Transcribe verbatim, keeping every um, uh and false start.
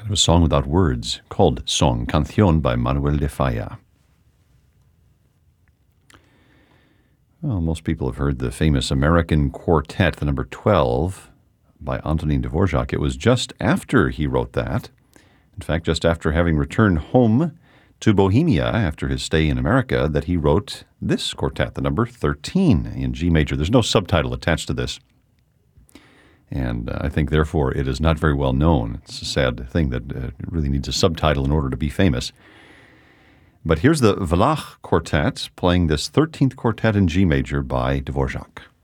kind of a song without words called Song, Canción by Manuel de Falla. Well, most people have heard the famous American Quartet, the number twelve, by Antonin Dvorak. It was just after he wrote that, in fact, just after having returned home to Bohemia after his stay in America, that he wrote this quartet, the number thirteen in G major. There's no subtitle attached to this, and uh, I think, therefore, it is not very well known. It's a sad thing that uh, it really needs a subtitle in order to be famous. But here's the Wallach Quartet playing this thirteenth quartet in G major by Dvorak.